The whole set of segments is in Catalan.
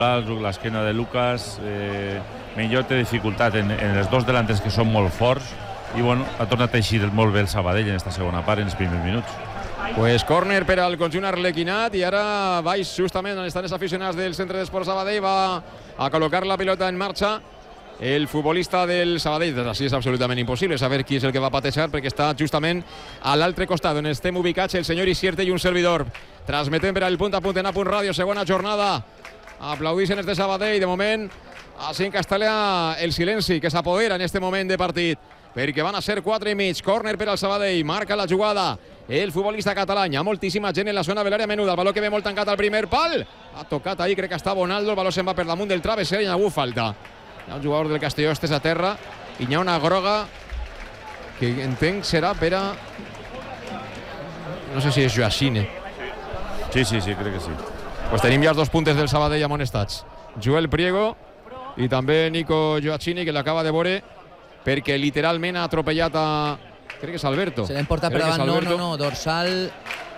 l'esquena de Lucas, millor té dificultat en els dos delanters que són molt forts i bueno, ha tornat a eixir molt bé el Sabadell en aquesta segona part, en els primers minuts. Pues córner per al conjunt arlequinat i ara baix justament on estan els aficionats del centre d'esports Sabadell, va a col·locar la pilota en marxa el futbolista del Sabadell. Així és absolutament impossible saber qui és el que va patejar perquè està justament a l'altre costat on estem ubicats el senyor Isierte i un servidor. Transmetem per al punt a punt en A.Punt Ràdio, segona jornada. Aplaudixen els de Sabadell, de moment així en castellà el silenci que s'apodera en este moment de partit, perquè van a ser 4 i mig. Córner per al Sabadell, marca la jugada el futbolista català. Hi ha moltíssima gent en la zona de l'àrea menuda, el valor que ve molt tancat al primer pal, ha tocat ahí, crec que està Bonaldo, el valor se'n va per damunt del travesser i hi ha hagut falta. Hi ha un jugador del Castelló estés a terra i hi ha una groga que entenc serà per a, no sé si és Joacine. Sí, crec que sí. Pues tenim ja els dos puntes del Sabadell amonestats, Joel Priego i també Nico Joacini, que l'acaba de veure perquè literalment ha atropellat a... crec que és Alberto. Se l'hem portat per davant, no, dorsal...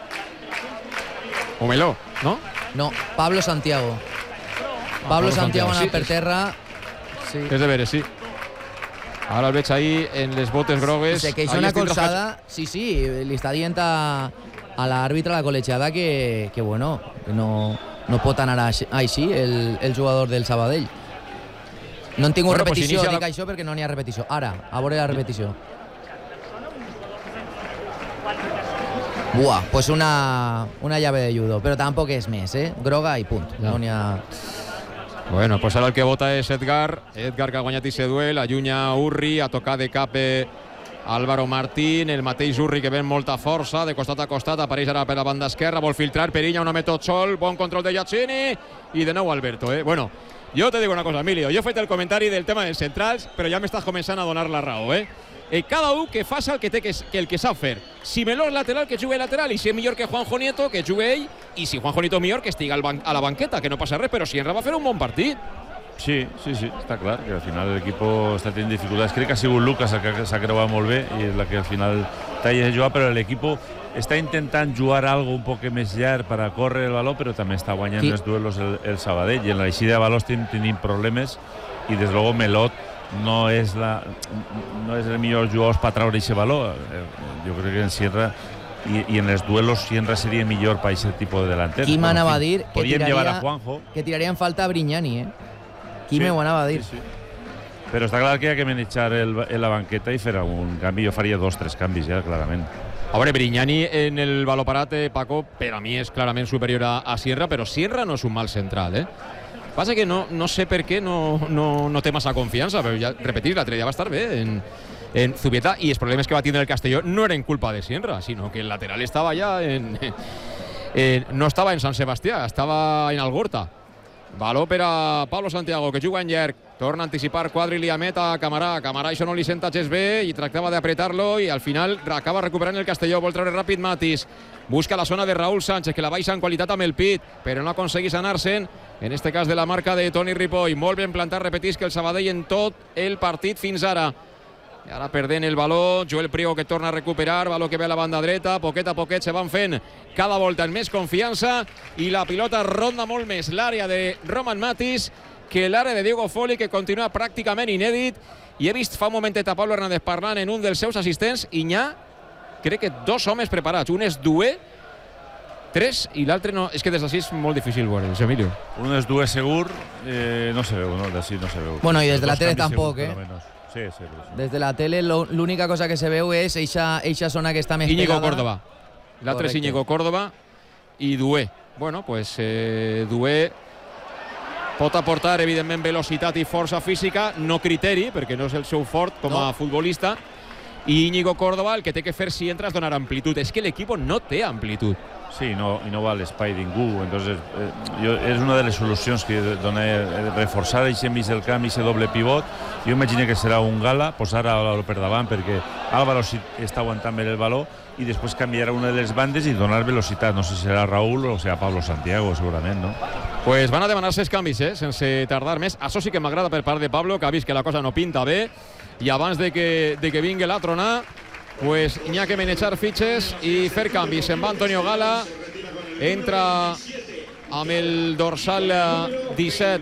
Omeló, no? No, Pablo Santiago. Pablo Santiago ha anat per terra. Sí. És de veure, sí. Ara el veig ahí en les botes grogues. Se queixa una colzada. Sí, li està dient a l'àrbitre, a la col·legiada, que bueno, que no pot anar així el jugador del Sabadell. No han tingut repetició, pues dic això perquè no n'hi ha repetició. Ara, a veure la repetició. Buah, pues una llave de judo, però tampoc és més, groga i punt. No n'hi ha... Bueno, pues ara el que vota és Edgar que ha guanyat aquest duel, allunya Urri, a tocar de cap Álvaro Martín, el mateix Urri que ve amb molta força, de costat a costat, apareix ara per la banda esquerra, vol filtrar Perinya, un home tot sol, bon control de Giacchini, i de nou Alberto, Bueno, jo te digo una cosa, Emilio, jo he fet el comentari del tema dels centrals, però ja m'estàs començant a donar la raó, cada un que faça el que sap fer. Si Meló és lateral, que jugui lateral, i si és millor que Juanjo Nieto, que jugui ell, i si Juanjo Nieto és millor, que estigui a la banqueta, que no passa res, però Sierra va fer un bon partit. Sí, està clar que al final l'equip està tenint dificultats. Crec que ha sigut Lucas el que s'ha creuat molt bé i és la que al final talla de jugar, però l'equip està intentant jugar algo un poc més llarg per a córrer el baló, però també està guanyant els duelos el Sabadell, i en l'eixida de balós tenim problemes, i des de luego Melot no és el millor jugador per treure aquest valor. Jo crec que en Sierra i en els duelos Sierra seria millor per aquest tipus de delanter. Qui m'anava a dir que tiraria en falta a Brignani, Qui m'ho anava a dir. Sí. Però està clar que hi ha que manejar en la banqueta i fer un canvi. Jo faria 2 o 3 canvis ja, clarament. A veure, Brignani en el baló parat, Paco, per a mi és clarament superior a Sierra, però Sierra no és un mal central, Passa que no sé per què no té massa confiança, però ja, repetir, l'altre dia va estar bé en Zubieta, i els problemes que va tindre el Castelló no eren culpa de Sierra, sinó que el lateral estava ja no estava en Sant Sebastià, estava en Algorta. Baló per a Pablo Santiago, que juga en llarg, torna a anticipar Quadri, li emet a Camarà, això no li senta gens bé i tractava d'apretar-lo i al final acaba recuperant el Castelló, vol treure ràpid Matis, busca la zona de Raúl Sánchez, que la baixa en qualitat amb el pit, però no aconseguís anar-se'n, en este cas de la marca de Toni Ripoll. Molt ben plantat, repetís que el Sabadell en tot el partit fins ara. I ara perdent el baló, Joel Priego que torna a recuperar, baló que ve a la banda dreta, poquet a poquet se van fent cada volta amb més confiança i la pilota ronda molt més l'àrea de Roman Matis que l'àrea de Diego Foli, que continua pràcticament inèdit, i he vist fa un momentet a Pablo Hernández parlant en un dels seus assistents i n'hi ha, crec que 2 homes preparats, un és Dué, 3 i l'altre no, és que des d'ací és molt difícil veure'ls, Emilio. Un és Dué segur, no se veu, no? D'ací no se veu. Bueno, i des de la tele tampoc, Sí. Des de la tele l'única cosa que se veu és eixa zona que està més Íñigo pegada. Córdoba. L'altre és Íñigo Córdoba i Dué. Bueno, pues Dué pot aportar, evidentment, velocitat i força física, no criteri, perquè no és el seu fort com a futbolista. I Íñigo Córdoba el que té que fer si entra és donar amplitud. És que l'equip no té amplitud. Sí, i no va a l'espai ningú. Entonces, és una de les solucions que dona reforçar aquest mig del camp, aquest doble pivot. Jo imagino que serà un Gala, posar Álvaro per davant, perquè Álvaro sí està aguantant bé el baló, i després canviarà una de les bandes i donar velocitat. No sé si serà Raúl o serà Pablo Santiago, segurament, no? Pues van a demanar-se els canvis, sense tardar més. Això sí que m'agrada per part de Pablo, que ha vist que la cosa no pinta bé, i abans de que vingui la tronà, pues n'hi ha que manejar fitxes i fer canvis. Se'n va Antonio Gala, entra amb el dorsal 17